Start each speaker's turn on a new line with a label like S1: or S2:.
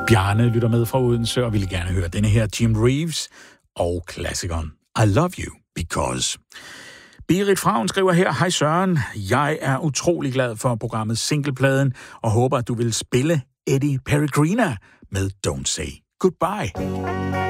S1: Bjarne lytter med fra Odense og ville gerne høre denne her Jim Reeves og klassikeren I Love You Because. Berit Fraun skriver her: Hej Søren, jeg er utrolig glad for programmet Singlepladen og håber, at du vil spille Eddie Peregrina med Don't Say Goodbye.